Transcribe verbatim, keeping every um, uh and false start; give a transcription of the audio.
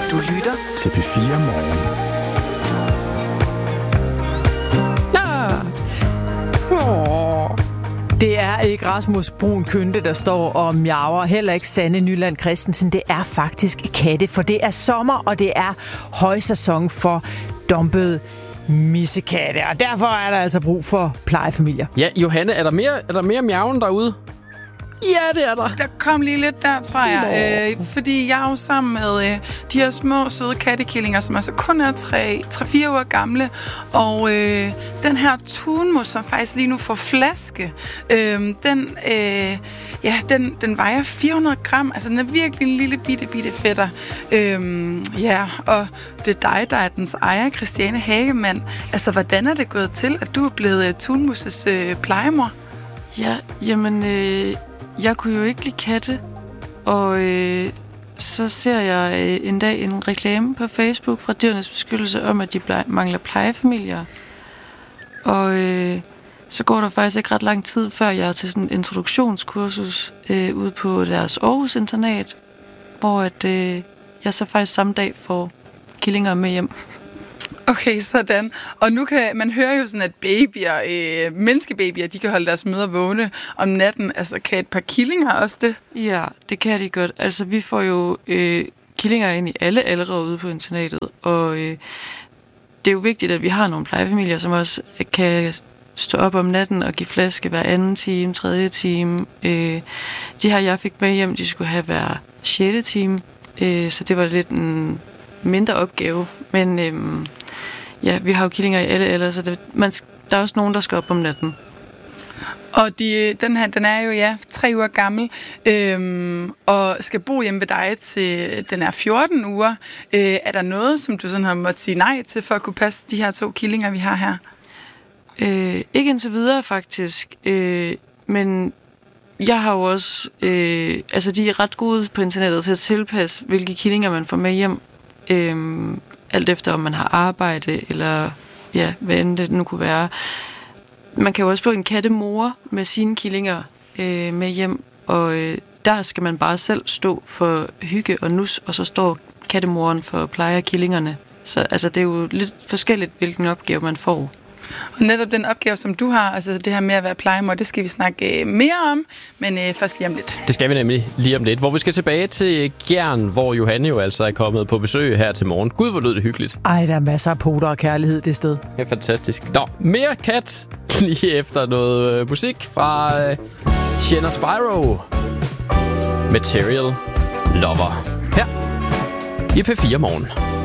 Du lytter til P fire Morgen. Det er ikke Rasmus Brun Kønte, der står og miaver. Heller ikke Sanne Nyland Christensen. Det er faktisk katte, for det er sommer, og det er højsæson for dumpede missekatte. Og derfor er der altså brug for plejefamilier. Ja, Johanne, er der mere, er der mere miaven derude? Ja, det er der. Der kom lige lidt der, tror jeg. Øh, fordi jeg er jo sammen med øh, de her små, søde kattekillinger, som altså kun er tre fire uger gamle. Og øh, den her tunmus, som faktisk lige nu får flaske, øh, den, øh, ja, den, den vejer fire hundrede gram. Altså, den er virkelig en lille bitte, bitte fætter. Øh, ja, og det er dig, der er dens ejer, Christiane Hagemann. Altså, hvordan er det gået til, at du er blevet øh, tunmusses øh, plejemor? Ja, jamen... Øh Jeg kunne jo ikke lide katte, og øh, så ser jeg øh, en dag en reklame på Facebook fra Dyrenes Beskyttelse om, at de ble- mangler plejefamilier. Og øh, så går der faktisk ikke ret lang tid, før jeg er til sådan en introduktionskursus øh, ude på deres Aarhus internat, hvor at, øh, jeg så faktisk samme dag får killinger med hjem. Okay, sådan. Og nu kan man høre jo sådan, at babyer, øh, menneskebabyer, de kan holde deres mødre vågne om natten. Altså, kan et par killinger også det? Ja, det kan de godt. Altså, vi får jo øh, killinger ind i alle aldre ude på internatet, og øh, det er jo vigtigt, at vi har nogle plejefamilier, som også kan stå op om natten og give flaske hver anden time, tredje time. Øh, de her, jeg fik med hjem, de skulle have hver sjette time, øh, så det var lidt en mindre opgave. Men øh, ja, vi har jo killinger i alle aldre, så det, man, der er også nogen, der skal op om natten. Og de, den her, den er jo, ja, tre uger gammel, øhm, og skal bo hjemme ved dig til den er fjorten uger. Øh, er der noget, som du sådan har måttet sige nej til, for at kunne passe de her to killinger, vi har her? Øh, ikke indtil videre, faktisk. Øh, men jeg har jo også... Øh, altså, de er ret gode på internettet til at tilpasse, hvilke killinger man får med hjem. Øh, alt efter, om man har arbejde, eller ja, hvad end det nu kunne være. Man kan jo også få en kattemor med sine killinger øh, med hjem, og øh, der skal man bare selv stå for hygge og nus, og så står kattemoren for at pleje killingerne. Så altså, det er jo lidt forskelligt, hvilken opgave man får. Og netop den opgave, som du har, altså det her med at være plejemor, det skal vi snakke mere om, men øh, først lige om lidt. Det skal vi nemlig lige om lidt, hvor vi skal tilbage til Gjern, hvor Johanne jo altså er kommet på besøg her til morgen. Gud, hvor lød det hyggeligt. Ej, der er masser af poter og kærlighed det sted. Det er fantastisk. Nå, mere kat lige efter noget øh, musik fra øh, Sienna Spyro. Material Lover. Her i P fire Morgen.